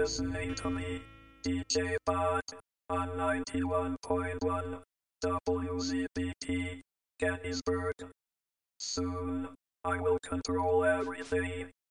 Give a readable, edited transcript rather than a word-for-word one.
listening to me, DJ Bot, on 91.1 WZBT, Gettysburg. Soon, I will control everything.